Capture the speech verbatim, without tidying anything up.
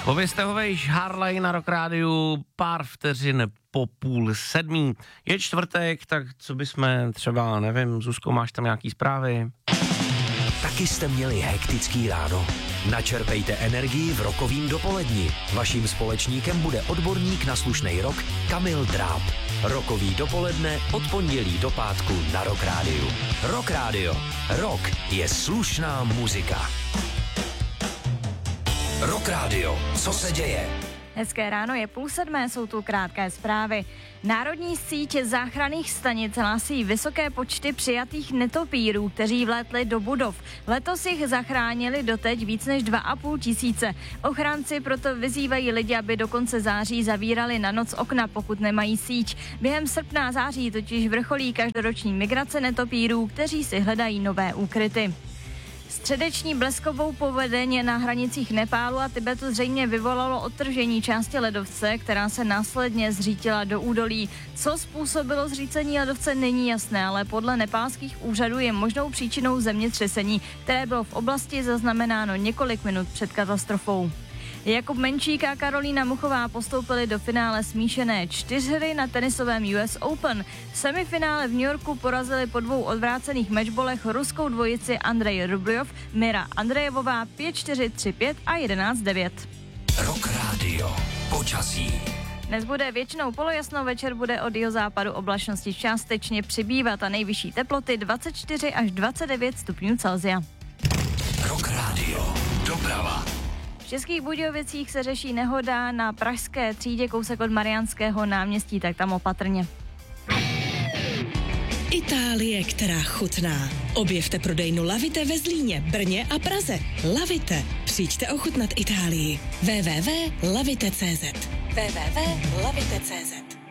Povězte ho vejš, Harley na Rock Rádiu, pár vteřin po půl sedmí. Je čtvrtek, tak co bychom třeba, nevím, Zuzko, máš tam nějaký zprávy? Taky jste měli hektický ráno. Načerpejte energii v rokovým dopoledni. Vaším společníkem bude odborník na slušnej rock Kamil Dráb. Rokový dopoledne od pondělí do pátku na Rock Rádiu. Rock Rádio. Rock je slušná muzika. Rock Rádio. Co se děje? Hezké ráno, je půl sedmé, jsou tu krátké zprávy. Národní síť záchranných stanic hlásí vysoké počty přijatých netopírů, kteří vlétli do budov. Letos jich zachránili doteď víc než dva a půl tisíce. Ochránci proto vyzývají lidi, aby do konce září zavírali na noc okna, pokud nemají síť. Během srpna a září totiž vrcholí každoroční migrace netopírů, kteří si hledají nové úkryty. Středeční bleskovou povodeň na hranicích Nepálu a Tibetu zřejmě vyvolalo odtržení části ledovce, která se následně zřítila do údolí. Co způsobilo zřícení ledovce, není jasné, ale podle nepálských úřadů je možnou příčinou zemětřesení, které bylo v oblasti zaznamenáno několik minut před katastrofou. Jakub Menčík a Karolína Muchová postoupili do finále smíšené čtyřhry na tenisovém U S Open. V semifinále v New Yorku porazili po dvou odvrácených matchbolech ruskou dvojici Andrej Rubljov, Mira Andrejevová pět čtyři, tři pět a jedenáct devět. Rock Radio. Počasí. Dnes bude většinou polojasno, večer bude od jihozápadu oblačnosti částečně přibývat a nejvyšší teploty dvacet čtyři až dvacet devět stupňů Celsia. Rock Radio. Doprava. V Českých Budějovicích se řeší nehoda na pražské třídě kousek od Mariánského náměstí, tak tam opatrně. Itálie, která chutná. Objevte prodejnu Lavite ve Zlíně, Brně a Praze. Lavite. Přijďte ochutnat Itálii. w w w tečka lavite tečka cz w w w tečka lavite tečka cz